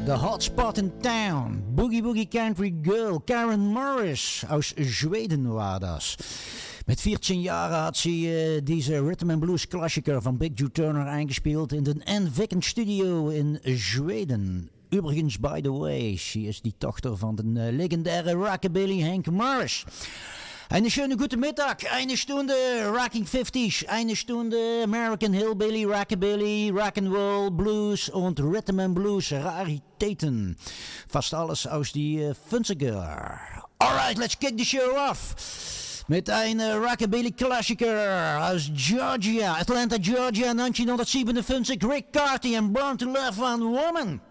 The hotspot in town. Boogie Woogie Country Girl Karen Morris aus Zweden war das. Met 14 Jahren had ze deze rhythm and blues klassieker van Big Joe Turner eingespeeld in de Ann Vicken Studio in Zweden. Übrigens, by the way, ze is die dochter van de legendaire rockabilly Hank Morris. Eine schöne gute Mittag, eine Stunde Rocking 50s, eine Stunde American Hillbilly, Rockabilly, Rock'n'Roll, Blues und Rhythm and Blues Raritäten. Fast alles aus die 50er. Alright, let's kick the show off. Met een rockabilly klassieker aus Georgia, Atlanta, Georgia, 1957, Rick Carty en Born to Love One Woman.